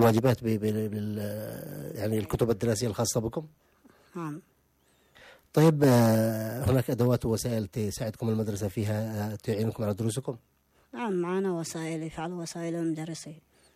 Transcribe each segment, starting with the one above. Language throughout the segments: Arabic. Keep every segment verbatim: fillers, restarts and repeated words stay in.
واجبات بال يعني الكتب الدراسية الخاصة بكم؟ نعم. طيب هناك أدوات ووسائل تساعدكم المدرسة فيها تعينكم على دروسكم؟ نعم معنا وسائل، يفعل وسائل المدرسين.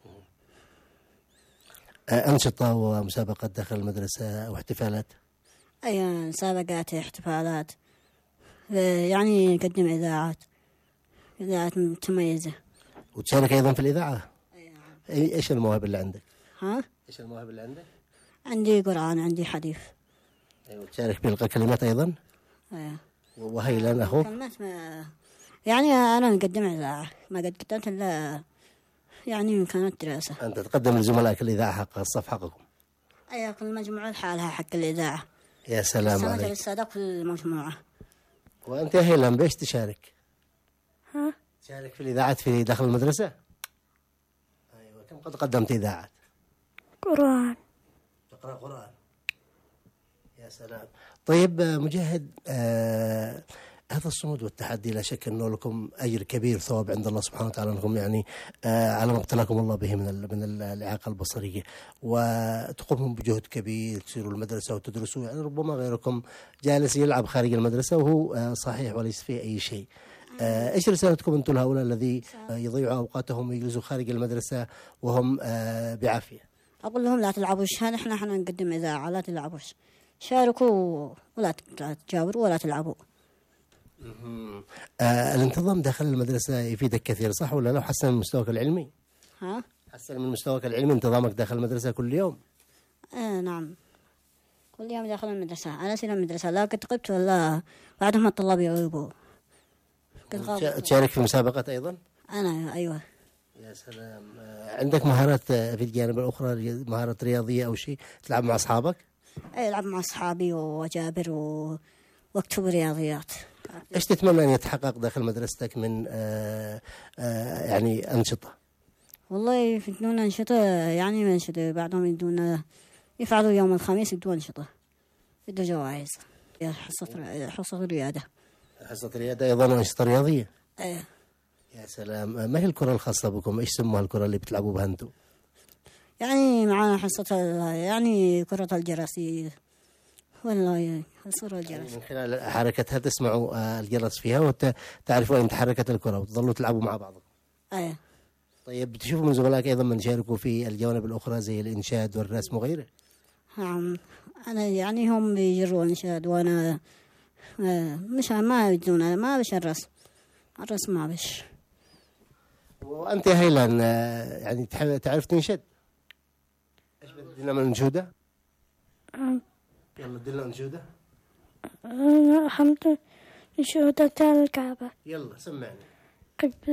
أنشطة ومسابقات داخل المدرسة أو احتفالات؟ أي مسابقات، احتفالات، يعني نقدم إذاعات إذاعات متميزة. وتشارك أيضا في الإذاعة؟ أي نعم. إيش المواهب اللي عندك؟ ها؟ إيش المواهب اللي عندك؟ عندي قرآن، عندي حديث. أيوة. تشارك بإلقاء كلمات أيضا؟ أيه. وهيلا أخوك؟ كلمات ما يعني أنا نقدم إذاعة، ما قد قدمت إلا يعني كانت دراسة. أنت تقدم لزملائك الإذاعة حق الصف حقكم؟ أي كل مجموعة لحالها حق الإذاعة. يا سلام عليك. السنة في المجموعة. وأنت هيلا بيش تشارك؟ ها؟ تشارك في الإذاعات في داخل المدرسة؟ أيوة. كم قد قدمت إذاعات؟ قرآن. تقرأ قرآن؟ يا سلام. طيب مجاهد، آه هذا الصمود والتحدي لا شك أنه لكم أجر كبير ثواب عند الله سبحانه وتعالى، أنكم يعني آه على ما ابتلاكم الله به من من الإعاقة البصرية، وتقومون بجهد كبير، تسيروا المدرسة وتدرسوا، يعني ربما غيركم جالس يلعب خارج المدرسة وهو آه صحيح وليس فيه أي شيء. آه إيش رسالتكم أنتم لهؤلاء الذي آه يضيعوا أوقاتهم ويجلسوا خارج المدرسة وهم آه بعافية؟ أقول لهم لا تلعبوش، نحن احنا نقدم إذاعة، لا تلعبوش، شاركوا ولا تجاوروا ولا تلعبوا. آه الانتظام داخل المدرسة يفيدك كثير صح ولا لا؟ حسن من مستواك العلمي؟ ها؟ حسن من مستواك العلمي انتظامك داخل المدرسة كل يوم؟ آه نعم، كل يوم داخل المدرسة. أنا أسير المدرسة لا قد غبت ولا بعدهم الطلاب يغيبوا. تشارك في مسابقات أيضا؟ أنا أيوة. يا سلام. آه عندك مهارات في الجانب الأخرى، مهارات رياضية أو شيء تلعب مع أصحابك؟ أي ألعب مع أصحابي وأجابر و... واكتب رياضيات. إيش تتمنى أن يتحقق داخل مدرستك من آآ آآ يعني أنشطة؟ والله يفيدون أنشطة، يعني من أنشطة بعضهم يدون يفعلوا يوم الخميس يدون أنشطة، يدوا جوائز، حصة حصة رياضة. حصة رياضة أيضا وأنشطة رياضية؟ إيه. يا سلام. ما هي الكرة الخاصة بكم؟ إيش سموها الكرة اللي بتلعبوا بها أنتم؟ يعني معنا حصة يعني كرة الجرس، والله صورة الجرس. يعني من خلال حركتها تسمعوا الجرس فيها وتعرفوا أين تحركت الكرة وتظلوا تلعبوا مع بعضكم. أيه. طيب بتشوفوا من زملائك أيضا من شاركوا في الجوانب الأخرى زي الإنشاد والرسم وغيره؟ نعم. أنا يعني هم بيجروا إنشاد وأنا مش ما يجون، أنا ما بش الرسم، الرسم ما بش. وأنت هيلان يعني تعرف تنشد؟ إيش بدنا من أنشودة؟ يلا دلنا أنشودة. حمد نشودة الكعبة. يلا سمعني. قبل